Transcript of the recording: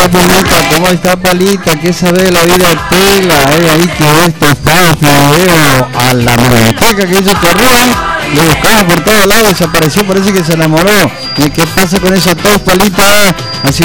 está Palita? ¿Cómo está Palita? ¿Qué sabe de la vida de Tela? Ahí quedó estofado Fideo a la manteca que hizo correr. Le buscaba por todos lados, desapareció, parece que se enamoró. ¿Y qué pasa con esa tos, Palita? Así